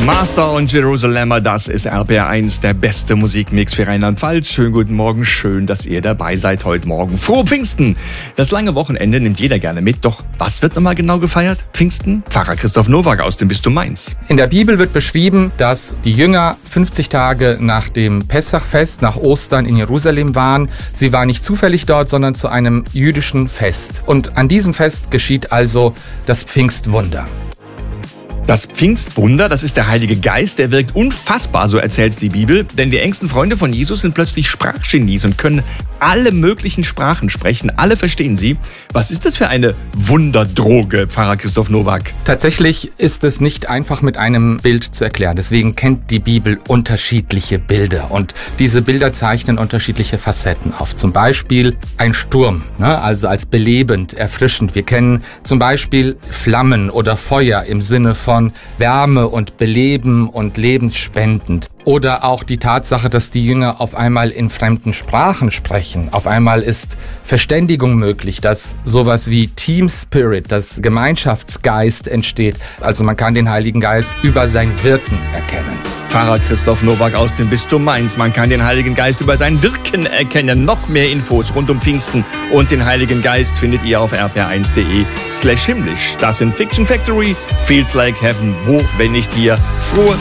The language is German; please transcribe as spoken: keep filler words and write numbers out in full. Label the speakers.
Speaker 1: Master und Jerusalemmer, das ist R B R eins, der beste Musikmix für Rheinland-Pfalz. Schönen guten Morgen, schön, dass ihr dabei seid heute Morgen. Frohe Pfingsten! Das lange Wochenende nimmt jeder gerne mit, doch was wird nochmal genau gefeiert? Pfingsten? Pfarrer Christoph Nowak aus dem Bistum Mainz.
Speaker 2: In der Bibel wird beschrieben, dass die Jünger fünfzig Tage nach dem Pessachfest, nach Ostern in Jerusalem waren. Sie waren nicht zufällig dort, sondern zu einem jüdischen Fest. Und an diesem Fest geschieht also das Pfingstwunder.
Speaker 1: Das Pfingstwunder, das ist der Heilige Geist, der wirkt unfassbar, so erzählt die Bibel. Denn die engsten Freunde von Jesus sind plötzlich Sprachgenies und können alle möglichen Sprachen sprechen. Alle verstehen sie. Was ist das für eine Wunderdroge, Pfarrer Christoph Nowak?
Speaker 2: Tatsächlich ist es nicht einfach mit einem Bild zu erklären. Deswegen kennt die Bibel unterschiedliche Bilder. Und diese Bilder zeichnen unterschiedliche Facetten auf. Zum Beispiel ein Sturm, ne? Also als belebend, erfrischend. Wir kennen zum Beispiel Flammen oder Feuer im Sinne von Wärme und Beleben und lebensspendend. Oder auch die Tatsache, dass die Jünger auf einmal in fremden Sprachen sprechen. Auf einmal ist Verständigung möglich, dass sowas wie Team Spirit, das Gemeinschaftsgeist entsteht. Also man kann den Heiligen Geist über sein Wirken erkennen.
Speaker 1: Pfarrer Christoph Nowak aus dem Bistum Mainz. Man kann den Heiligen Geist über sein Wirken erkennen. Noch mehr Infos rund um Pfingsten und den Heiligen Geist findet ihr auf r p r eins punkt d e slash himmlisch. Das sind Fiction Factory, Feels Like Heaven. Wo, wenn nicht hier? Frohe